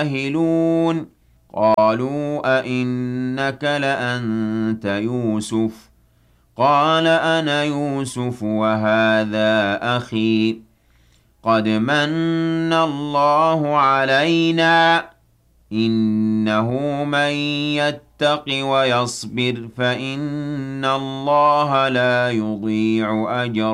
جاهلون قالوا أئنك لأنت يوسف قال أنا يوسف وهذا أخي قد مَنَّ اللَّهُ عَلَيْنَا إِنَّهُ مَن يَتَّقِ وَيَصْبِرْ فَإِنَّ اللَّهَ لَا يُضِيعُ أَجْرَ